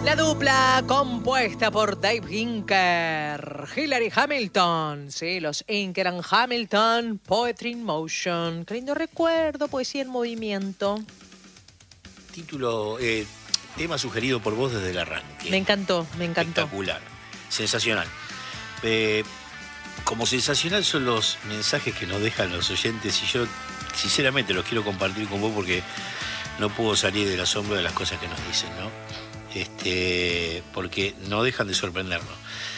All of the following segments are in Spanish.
La dupla compuesta por Dave Hinker, Hillary Hamilton, sí, los Hinker and Hamilton, Poetry in Motion. Qué lindo recuerdo, poesía en movimiento. Título, tema sugerido por vos desde el arranque. Me encantó, me encantó. Espectacular, sensacional. Como sensacional son los mensajes que nos dejan los oyentes y yo sinceramente los quiero compartir con vos porque no puedo salir del asombro de las cosas que nos dicen, ¿no? Porque no dejan de sorprendernos.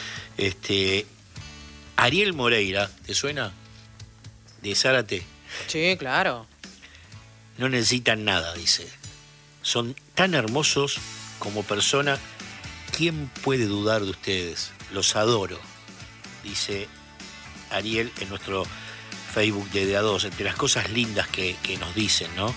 Ariel Moreira, ¿te suena? De Zárate. Sí, claro. No necesitan nada, dice. Son tan hermosos como persona. ¿Quién puede dudar de ustedes? Los adoro, dice Ariel en nuestro Facebook de A2. Entre las cosas lindas que nos dicen, ¿no?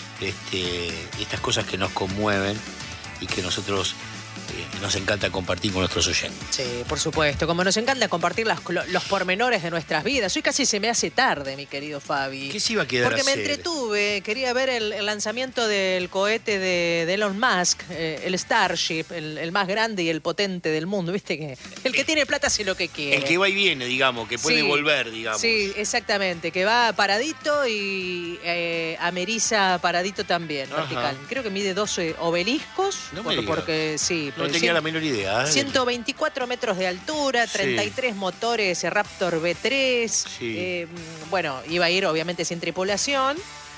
Estas cosas que nos conmueven y que nosotros nos encanta compartir con nuestros oyentes. Sí, por supuesto. Como nos encanta compartir los pormenores de nuestras vidas. Hoy casi se me hace tarde, mi querido Fabi. ¿Qué se iba a quedar Porque a me hacer? entretuve. Quería ver el lanzamiento del cohete de Elon Musk, el Starship, el más grande y el potente del mundo. ¿Viste? Que el que tiene plata hace lo que quiere. El que va y viene, digamos, que puede volver, digamos. Sí, exactamente. Que va paradito y ameriza paradito también, vertical. Creo que mide 12 obeliscos. No me digas. Porque sí. No tenía la menor idea. 124 metros de altura, 33 motores Raptor V3. Sí. Bueno, iba a ir obviamente sin tripulación,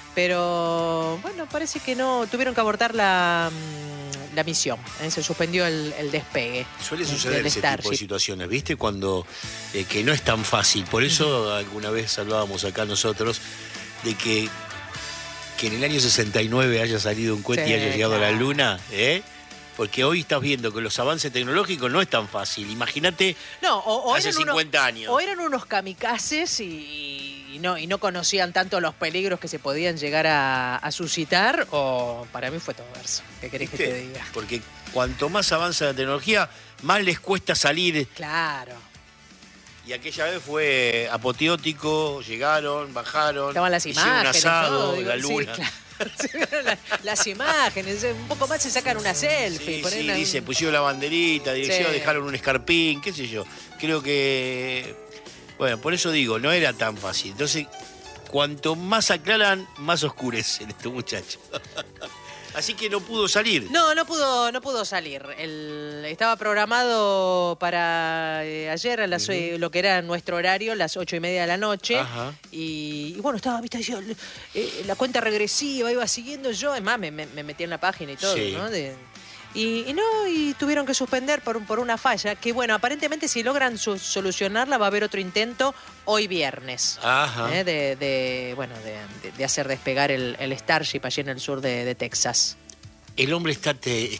pero bueno, parece que no, tuvieron que abortar la misión. Se suspendió el despegue. Suele suceder ese tipo de situaciones, ¿viste? Cuando que no es tan fácil. Por eso alguna vez hablábamos acá nosotros de que en el año 69 haya salido un cohete y haya llegado a la Luna, Porque hoy estás viendo que los avances tecnológicos no es tan fácil. Imagínate hace 50 años. O eran unos kamikazes y no conocían tanto los peligros que se podían llegar a suscitar, o para mí fue todo verso. ¿Qué querés que te diga? Porque cuanto más avanza la tecnología, más les cuesta salir. Claro. Y aquella vez fue apoteótico, llegaron, bajaron. Estaban las imágenes. Hicieron un asado todo, en la luna. Sí, claro. Las imágenes, un poco más se sacan una selfie. Sí, dice, pusieron la banderita, dirección, dejaron un escarpín, qué sé yo. Creo que, bueno, por eso digo, no era tan fácil. Entonces, cuanto más aclaran, más oscurecen estos muchachos. Así que no pudo salir. No pudo salir. Estaba programado para ayer a las lo que era nuestro horario, las 8:30 de la noche. Y bueno, estaba, viste, la cuenta regresiva, iba siguiendo yo. Es más, me metí en la página y todo, ¿no? Y tuvieron que suspender por una falla. Que bueno, aparentemente si logran solucionarla va a haber otro intento hoy viernes. De hacer despegar el Starship allí en el sur de Texas. El hombre está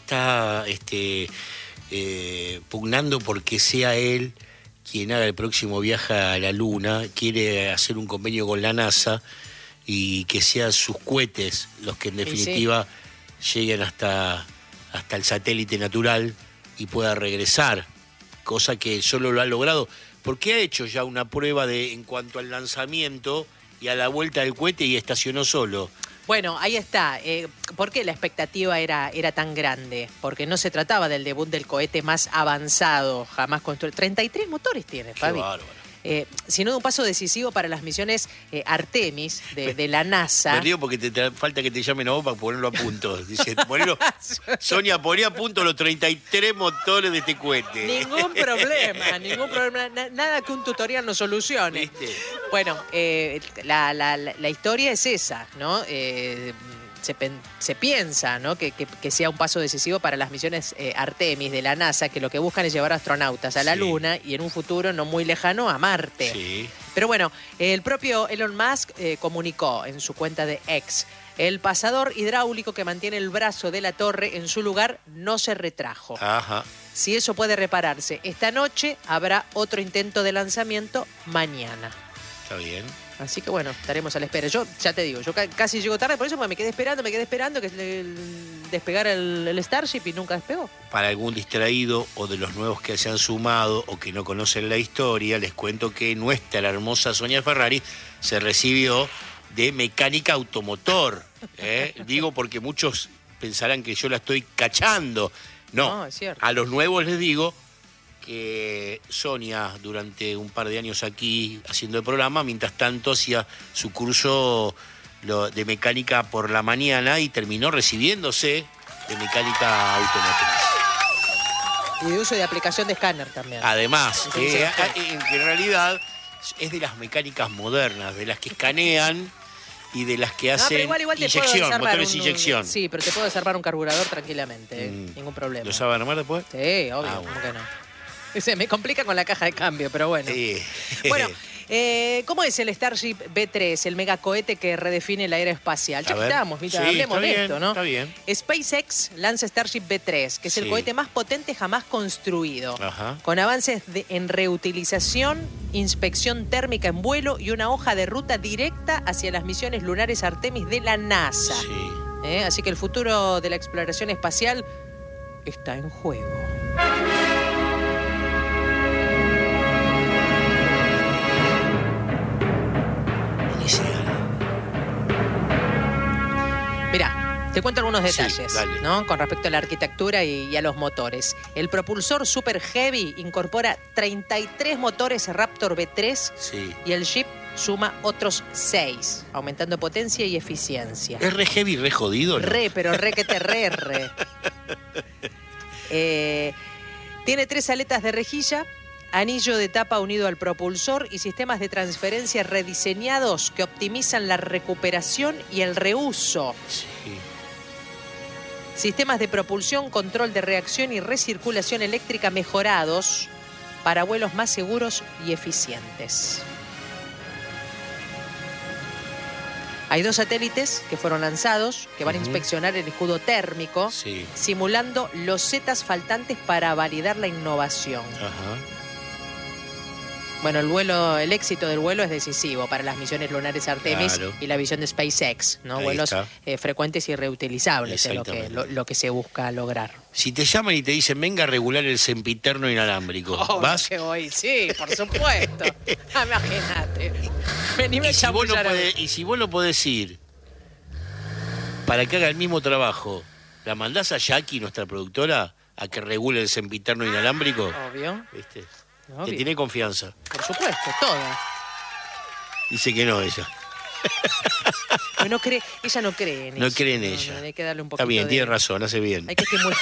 pugnando porque sea él quien haga el próximo viaje a la Luna. Quiere hacer un convenio con la NASA y que sean sus cohetes los que en definitiva lleguen hasta el satélite natural y pueda regresar, cosa que solo lo ha logrado, porque ha hecho ya una prueba en cuanto al lanzamiento y a la vuelta del cohete y estacionó solo. Bueno, ahí está. ¿Por qué la expectativa era tan grande? Porque no se trataba del debut del cohete más avanzado jamás construido. 33 motores tiene, Fabi. Qué bárbaro. Sino de un paso decisivo para las misiones Artemis de la NASA. Me río porque te falta que te llamen a vos para ponerlo a punto. Dice, Sonia, poné a punto los 33 motores de este cohete. Ningún problema. Nada que un tutorial no solucione. ¿Viste? Bueno, la historia es esa, ¿no? Se piensa, ¿no? que sea un paso decisivo para las misiones Artemis de la NASA, que lo que buscan es llevar astronautas a la Luna y en un futuro no muy lejano a Marte. Sí. Pero bueno, el propio Elon Musk comunicó en su cuenta de X: el pasador hidráulico que mantiene el brazo de la torre en su lugar no se retrajo. Si eso puede repararse esta noche, habrá otro intento de lanzamiento mañana. Está bien. Así que bueno, estaremos a la espera. Yo ya te digo, yo casi llego tarde por eso, porque me quedé esperando que despegara el Starship y nunca despegó. Para algún distraído o de los nuevos que se han sumado o que no conocen la historia, les cuento que nuestra hermosa Sonia Ferrari se recibió de mecánica automotor. Digo porque muchos pensarán que yo la estoy cachando. No, es cierto. A los nuevos les digo que Sonia, durante un par de años aquí haciendo el programa, mientras tanto hacía su curso de mecánica por la mañana y terminó recibiéndose de mecánica automotriz. Y de uso de aplicación de escáner también. Además, que en realidad es de las mecánicas modernas, de las que escanean y de las que hacen inyección, motores de inyección. Sí, pero te puedo desarmar un carburador tranquilamente, ningún problema. ¿Lo sabe armar después? Sí, obvio, ¿cómo que no? Se me complica con la caja de cambio, pero bueno. Sí. Bueno, ¿cómo es el Starship B3, el megacohete que redefine la era espacial? Ya estamos, ¿viste? Sí, hablemos de esto, ¿no? Está bien. SpaceX lanza Starship B3, que es el cohete más potente jamás construido, con avances en reutilización, inspección térmica en vuelo y una hoja de ruta directa hacia las misiones lunares Artemis de la NASA. Sí. Así que el futuro de la exploración espacial está en juego. Mirá, te cuento algunos detalles, ¿no? Con respecto a la arquitectura y a los motores. El propulsor Super Heavy incorpora 33 motores Raptor V3 y el Jeep suma otros 6, aumentando potencia y eficiencia. ¿Es re heavy, re jodido, no? Pero re que te re. Tiene 3 aletas de rejilla, anillo de tapa unido al propulsor y sistemas de transferencia rediseñados que optimizan la recuperación y el reuso. Sí. Sistemas de propulsión, control de reacción y recirculación eléctrica mejorados para vuelos más seguros y eficientes. Hay 2 satélites que fueron lanzados que van a inspeccionar el escudo térmico, simulando los zetas faltantes para validar la innovación. Bueno, el éxito del vuelo es decisivo para las misiones lunares Artemis y la visión de SpaceX, ¿no? Vuelos frecuentes y reutilizables es lo que se busca lograr. Si te llaman y te dicen, venga a regular el sempiterno inalámbrico, ¿vas? Que voy, sí, por supuesto. Imagínate. Venime y si vos no podés ir para que haga el mismo trabajo, ¿la mandás a Jackie, nuestra productora, a que regule el sempiterno inalámbrico? Obvio. ¿Viste? Obvio. Que tiene confianza. Por supuesto, toda. Dice que no, ella. Ella no cree en ella. No cree en ella. Hay que darle un poquito. Está bien, tiene razón, hace bien. Hay que estimular.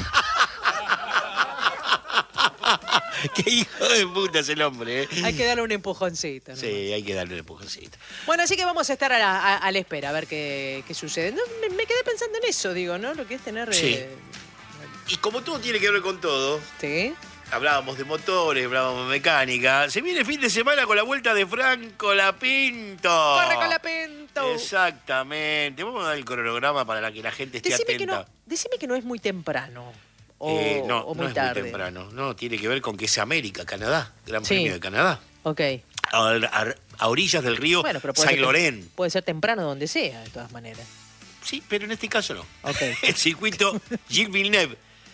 Qué hijo de puta es el hombre, ¿eh? Hay que darle un empujoncito, ¿no? Sí, hay que darle un empujoncito. Bueno, así que vamos a estar a la espera, a ver qué sucede. No, me quedé pensando en eso, digo, ¿no? Lo que es tener... Y como todo tiene que ver con todo... Sí. Hablábamos de motores, hablábamos de mecánica. Se viene el fin de semana con la vuelta de Franco Lapinto. ¡Corre con Lapinto! Exactamente. Vamos a dar el cronograma para que la gente esté atenta. Decime que no es muy temprano. O muy tarde. No es muy temprano. No, tiene que ver con que es América, Canadá. Gran Premio de Canadá. Ok. A orillas del río Saint-Laurent. Puede ser temprano donde sea, de todas maneras. Sí, pero en este caso no. Okay. El circuito Gilles Villeneuve.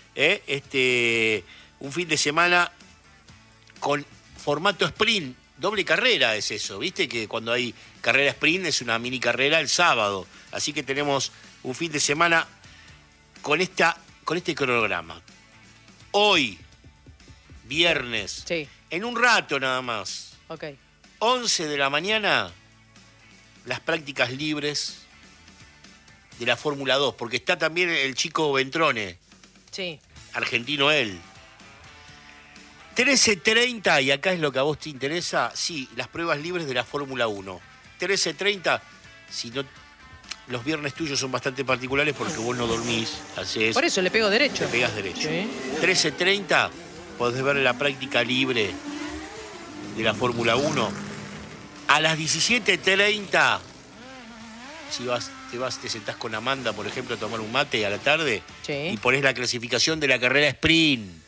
Un fin de semana con formato sprint, doble carrera es eso, ¿viste? Que cuando hay carrera sprint es una mini carrera el sábado. Así que tenemos un fin de semana con este cronograma. Hoy, viernes, en un rato nada más, 11 de la mañana, las prácticas libres de la Fórmula 2, porque está también el chico Ventrone, argentino él. 13:30, y acá es lo que a vos te interesa, las pruebas libres de la Fórmula 1. 13:30, si no, los viernes tuyos son bastante particulares porque vos no dormís, hacés... Por eso le pego derecho. Le pegás derecho. 13:30, podés ver la práctica libre de la Fórmula 1. A las 17:30, te sentás con Amanda, por ejemplo, a tomar un mate a la tarde y ponés la clasificación de la carrera sprint,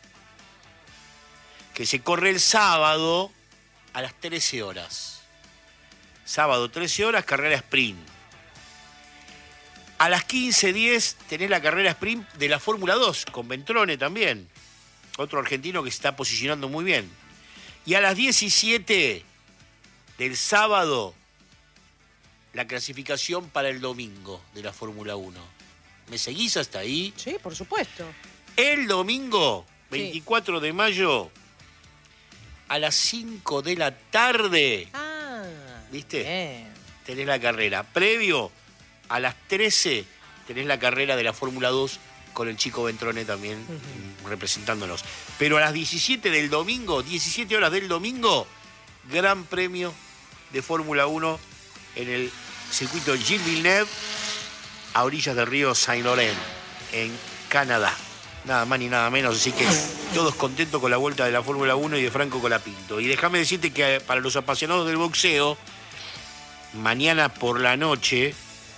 que se corre el sábado a las 13 horas. Sábado, 13 horas, carrera sprint. A las 15:10 tenés la carrera sprint de la Fórmula 2, con Ventrone también. Otro argentino que se está posicionando muy bien. Y a las 17 del sábado, la clasificación para el domingo de la Fórmula 1. ¿Me seguís hasta ahí? Sí, por supuesto. El domingo, 24 de mayo, a las 5 de la tarde. ¿Viste? Bien. Tenés la carrera. Previo, a las 13, tenés la carrera de la Fórmula 2 con el Chico Ventrone también representándonos. Pero a las 17 del domingo, 17 horas del domingo, Gran Premio de Fórmula 1 en el circuito Gilles Villeneuve, a orillas del río Saint-Laurent, en Canadá. Nada más ni nada menos, así que todos contentos con la vuelta de la Fórmula 1 y de Franco Colapinto. Y déjame decirte que para los apasionados del boxeo, mañana por la noche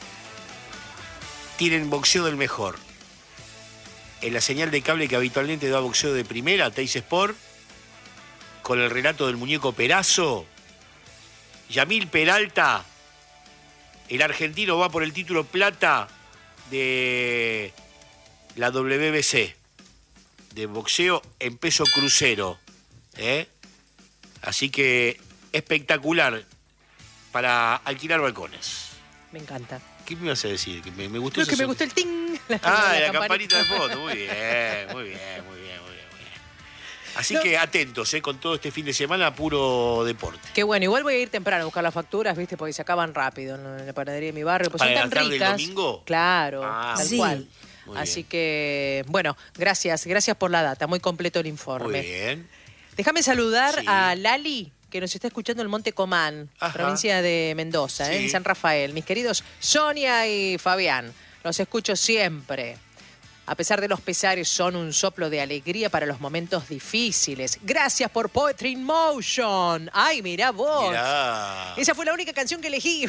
tienen boxeo del mejor. En la señal de cable que habitualmente da boxeo de primera, Teis Sport, con el relato del muñeco Perazo, Yamil Peralta, el argentino va por el título plata de la WBC, de boxeo en peso crucero. Así que espectacular para alquilar balcones. Me encanta. ¿Qué me ibas a decir? Que me gustó Creo que me gustó el ting. La campanita de foto. Muy bien. Así que atentos, con todo este fin de semana, puro deporte. Qué bueno, igual voy a ir temprano a buscar las facturas, ¿viste? Porque se acaban rápido en la panadería de mi barrio. Pues ¿Para son tan la tarde ricas. del domingo? Claro, tal cual. Muy Así bien. que, bueno, gracias por la data, muy completo el informe. Muy bien. Déjame saludar a Lali, que nos está escuchando en Monte Comán, provincia de Mendoza, en San Rafael. Mis queridos Sonia y Fabián, los escucho siempre. A pesar de los pesares, son un soplo de alegría para los momentos difíciles. Gracias por Poetry in Motion. Ay, mirá vos. Mirá. Esa fue la única canción que elegí.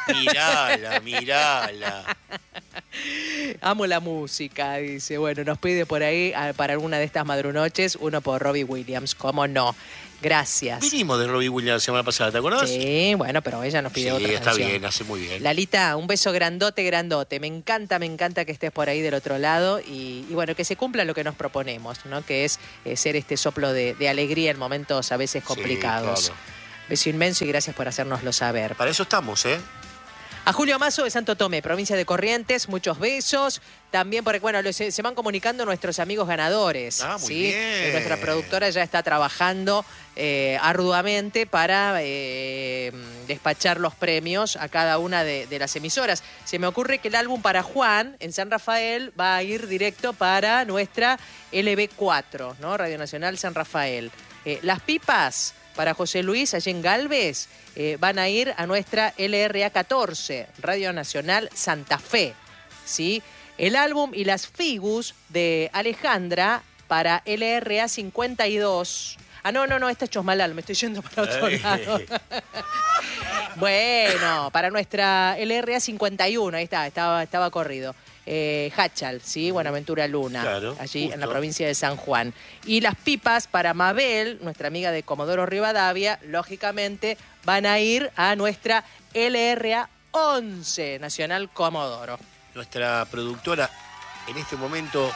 Mirala. Amo la música, dice. Bueno, nos pide por ahí para alguna de estas madrunoches uno por Robbie Williams. ¿Cómo no? Gracias. Vinimos de Robbie Williams la semana pasada, ¿te acordás? Sí, bueno, pero ella nos pide otra está canción. bien, hace muy bien. Lalita, un beso grandote. Me encanta que estés por ahí del otro lado y bueno, que se cumpla lo que nos proponemos, ¿no? Que es ser este soplo de alegría en momentos a veces complicados. Claro. Beso inmenso y gracias por hacérnoslo saber. Para eso estamos, A Julio Mazo de Santo Tomé, provincia de Corrientes, muchos besos. También, porque bueno, se van comunicando nuestros amigos ganadores. Muy bien. Nuestra productora ya está trabajando arduamente para despachar los premios a cada una de las emisoras. Se me ocurre que el álbum para Juan, en San Rafael, va a ir directo para nuestra LB4, ¿no? Radio Nacional San Rafael. Las pipas para José Luis, allí en Galvez, van a ir a nuestra LRA 14, Radio Nacional Santa Fe, ¿sí? El álbum y las figus de Alejandra para LRA 52. No, esta es Chosmalal, me estoy yendo para otro lado. Bueno, para nuestra LRA 51, ahí estaba corrido. Hachal, ¿sí? Buenaventura Luna, claro, allí justo. en la provincia de San Juan. Y las pipas para Mabel, nuestra amiga de Comodoro Rivadavia, lógicamente van a ir a nuestra LRA 11, Nacional Comodoro. Nuestra productora, en este momento,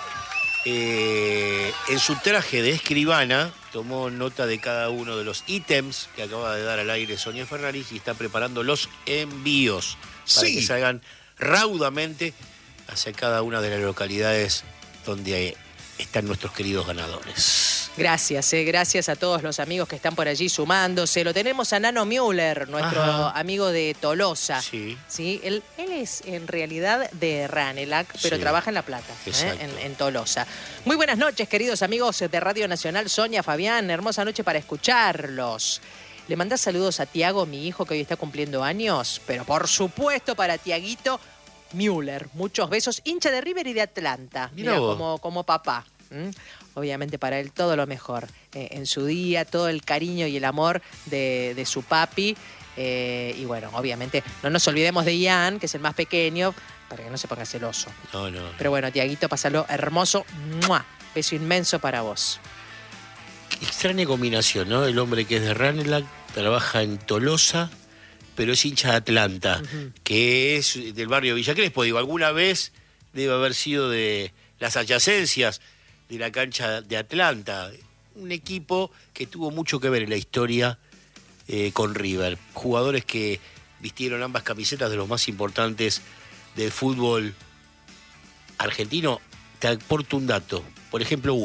en su traje de escribana, tomó nota de cada uno de los ítems que acaba de dar al aire Sonia Ferraris y está preparando los envíos para que salgan raudamente hacia cada una de las localidades donde están nuestros queridos ganadores. Gracias a todos los amigos que están por allí sumándose. Lo tenemos a Nano Müller, nuestro amigo de Tolosa. Sí. Él es en realidad de Ranelac, pero trabaja en La Plata, en Tolosa. Muy buenas noches, queridos amigos de Radio Nacional. Sonia, Fabián, hermosa noche para escucharlos. Le mandás saludos a Tiago, mi hijo, que hoy está cumpliendo años, pero por supuesto para Tiaguito Müller. Muchos besos, hincha de River y de Atlanta. Mira, como papá. Obviamente para él todo lo mejor en su día, todo el cariño y el amor de su papi. Y bueno, obviamente no nos olvidemos de Ian, que es el más pequeño, para que no se ponga celoso. No. Pero bueno, Tiaguito, pásalo hermoso. ¡Mua! Beso inmenso para vos. Extraña combinación, ¿no? El hombre que es de Ranelac, trabaja en Tolosa, pero es hincha de Atlanta, que es del barrio Villa Crespo. Digo, alguna vez debe haber sido de las adyacencias de la cancha de Atlanta. Un equipo que tuvo mucho que ver en la historia con River. Jugadores que vistieron ambas camisetas de los más importantes del fútbol argentino. Te aporto un dato. por ejemplo,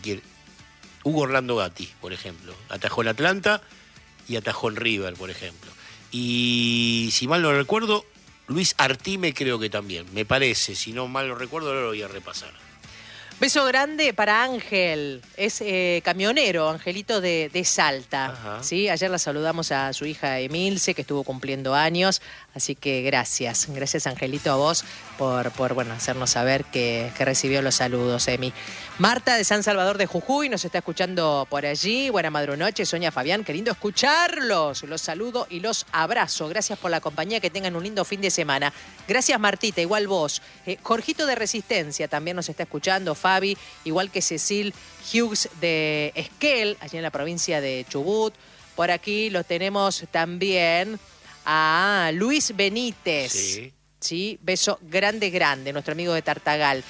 Hugo Orlando Gatti, por ejemplo. Atajó en Atlanta y atajó en River, por ejemplo. Y si mal no recuerdo, Luis Artime creo que también. Me parece, si no mal lo recuerdo, ahora lo voy a repasar. Beso grande para Ángel, es camionero, Angelito de Salta. ¿Sí? Ayer la saludamos a su hija Emilce, que estuvo cumpliendo años, así que gracias Angelito a vos por hacernos saber que recibió los saludos, Emi. Marta de San Salvador de Jujuy nos está escuchando por allí. Buena madrunoche, Sonia, Fabián, qué lindo escucharlos. Los saludo y los abrazo. Gracias por la compañía, que tengan un lindo fin de semana. Gracias, Martita, igual vos. Jorgito de Resistencia también nos está escuchando, Fabi, igual que Cecil Hughes de Esquel, allí en la provincia de Chubut. Por aquí lo tenemos también a Luis Benítez. Sí. Sí, beso grande, nuestro amigo de Tartagal.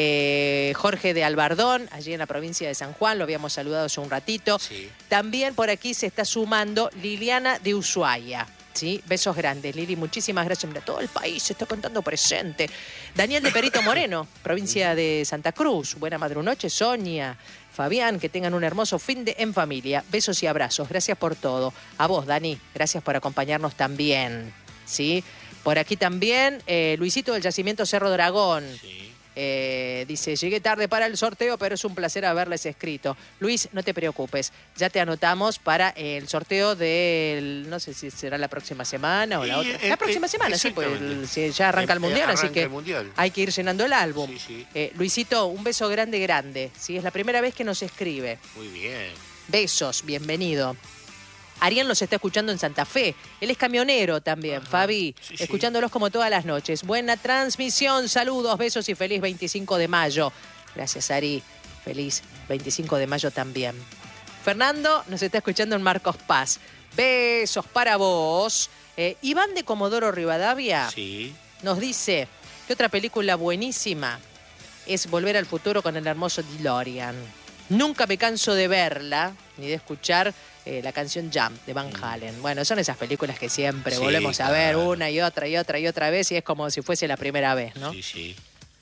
Jorge de Albardón, allí en la provincia de San Juan, lo habíamos saludado hace un ratito. Sí. También por aquí se está sumando Liliana de Ushuaia. Sí, besos grandes, Lili, muchísimas gracias. Mira, todo el país se está contando presente. Daniel de Perito Moreno, provincia de Santa Cruz. Buena madrunoche, Sonia, Fabián, que tengan un hermoso fin de en familia. Besos y abrazos, gracias por todo. A vos, Dani, gracias por acompañarnos también. ¿Sí? Por aquí también, Luisito del Yacimiento Cerro Dragón. Sí. Dice, llegué tarde para el sorteo, pero es un placer haberles escrito. Luis, no te preocupes, ya te anotamos para el sorteo del, no sé si será la próxima semana o la otra. La próxima semana, sí, pues ya arranca el Mundial, así que hay que ir llenando el álbum. Sí. Luisito, un beso grande. ¿Sí? Es la primera vez que nos escribe. Muy bien. Besos, bienvenido. Ariel nos está escuchando en Santa Fe. Él es camionero también, Fabi. Sí. Escuchándolos como todas las noches. Buena transmisión, saludos, besos y feliz 25 de mayo. Gracias, Ari. Feliz 25 de mayo también. Fernando nos está escuchando en Marcos Paz. Besos para vos. Iván de Comodoro Rivadavia nos dice que otra película buenísima es Volver al Futuro con el hermoso DeLorean. Nunca me canso de verla ni de escuchar la canción Jump de Van Halen. Bueno, son esas películas que siempre volvemos a ver una y otra vez y es como si fuese la primera vez, ¿no? Sí.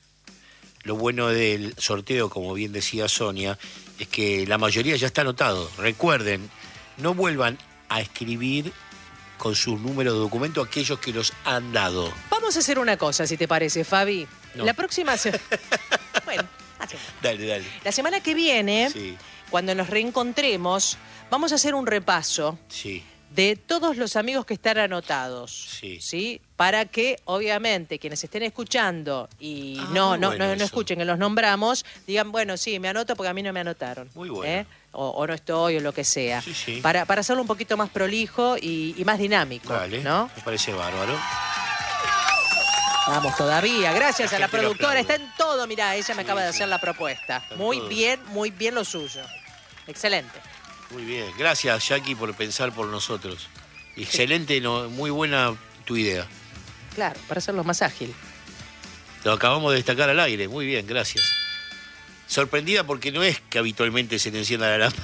Lo bueno del sorteo, como bien decía Sonia, es que la mayoría ya está anotado. Recuerden, no vuelvan a escribir con sus números de documento aquellos que los han dado. Vamos a hacer una cosa, si te parece, Fabi. No. La próxima... Bueno, Dale. La semana que viene, cuando nos reencontremos, vamos a hacer un repaso de todos los amigos que están anotados. ¿Sí? Para que, obviamente, quienes estén escuchando y no escuchen que los nombramos, digan, bueno, sí, me anoto porque a mí no me anotaron. Muy bueno. O no estoy, o lo que sea. Para hacerlo un poquito más prolijo y más dinámico. Vale, ¿no? me parece bárbaro. Vamos todavía, gracias a la productora, está en todo, mirá, ella me acaba de hacer la propuesta. Muy bien lo suyo. Excelente. Muy bien, gracias Jackie por pensar por nosotros. Excelente, muy buena tu idea. Claro, para hacerlo más ágil. Lo acabamos de destacar al aire, muy bien, gracias. Sorprendida porque no es que habitualmente se te encienda la lámpara.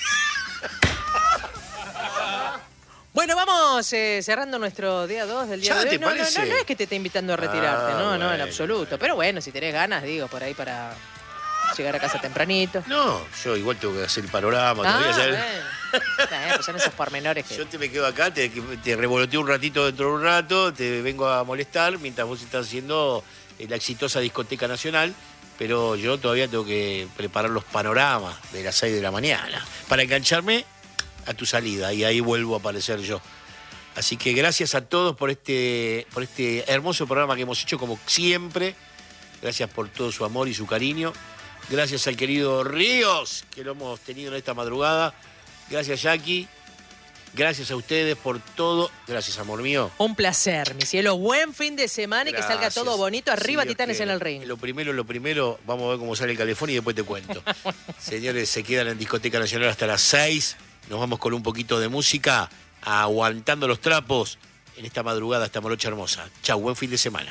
Bueno, vamos cerrando nuestro día 2 del día de hoy. ¿Te parece? No es que te esté invitando a retirarte, no, en absoluto. Bueno. Pero bueno, si tenés ganas, digo, por ahí para llegar a casa tempranito. No, yo igual tengo que hacer el panorama. Bueno. Pues son esos pormenores que... Yo me quedo acá, te revoloteo un ratito dentro de un rato, te vengo a molestar mientras vos estás haciendo la exitosa discoteca nacional, pero yo todavía tengo que preparar los panoramas de las 6 de la mañana para engancharme a tu salida y ahí vuelvo a aparecer yo. Así que gracias a todos por este hermoso programa que hemos hecho como siempre. Gracias por todo su amor y su cariño. Gracias al querido Ríos, que lo hemos tenido en esta madrugada. Gracias, Jackie. Gracias a ustedes por todo. Gracias, amor mío. Un placer, mi cielo. Buen fin de semana y que salga todo bonito. Arriba, sí, Titanes en el ring. Lo primero, vamos a ver cómo sale el calefón y después te cuento. Señores, se quedan en Discoteca Nacional hasta las 6. Nos vamos con un poquito de música, aguantando los trapos en esta madrugada, esta morocha hermosa. Chau, buen fin de semana.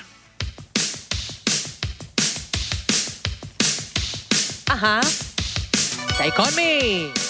Ajá. Stay con me.